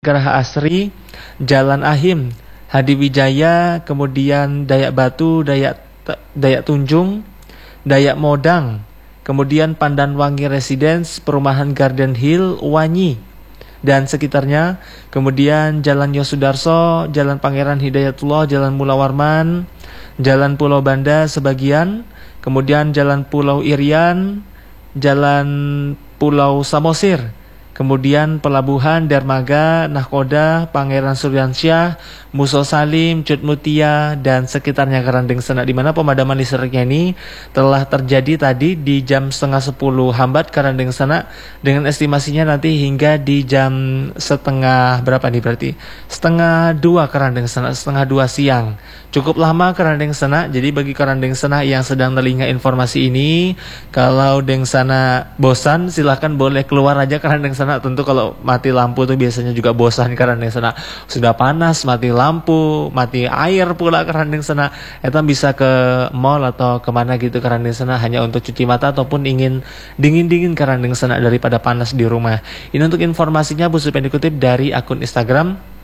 Geraha Asri, Jalan Ahim, Hadiwijaya, kemudian Dayak Batu, Dayak Tunjung, Dayak Modang, kemudian Pandanwangi Residence, Perumahan Garden Hill, Wanyi dan sekitarnya, kemudian Jalan Yosudarso, Jalan Pangeran Hidayatullah, Jalan Mula Warman, Jalan Pulau Banda sebagian, kemudian Jalan Pulau Irian, Jalan Pulau Samosir, kemudian Pelabuhan, Dermaga, Nahkoda, Pangeran Suryansyah, Muso Salim, Cut Mutia, dan sekitarnya Kerandeng Senak, di mana pemadaman listriknya ini telah terjadi tadi di jam 9:30 hambat Kerandeng Senak, dengan estimasinya nanti hingga di jam berapa nih berarti? 1:30 Kerandeng Senak, 1:30 siang. Cukup lama Kerandeng Senak, jadi bagi Kerandeng Senak yang sedang telinga informasi ini, kalau Deng Sana bosan, silahkan boleh keluar aja Kerandeng Senak. Tentu kalau mati lampu tuh biasanya juga bosan Kerandeng Senak. Sudah panas, mati lampu, mati air pula Kerandeng Senak. Eta bisa ke mall atau kemana gitu Kerandeng Senak hanya untuk cuci mata ataupun ingin dingin-dingin Kerandeng Senak daripada panas di rumah. Ini untuk informasinya, Bu Supen dikutip dari akun Instagram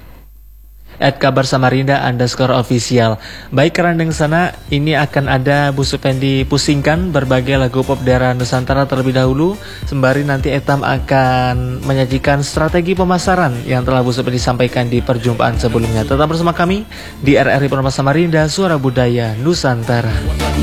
@kabarsamarinda_official. Baik Kerandeng Senak, ini akan ada Bu Supendi pusingkan berbagai lagu pop daerah Nusantara terlebih dahulu, sembari nanti Etam akan menyajikan strategi pemasaran yang telah Bu Supendi sampaikan di perjumpaan sebelumnya. Tetap bersama kami di RRI Purma Samarinda, Suara Budaya Nusantara.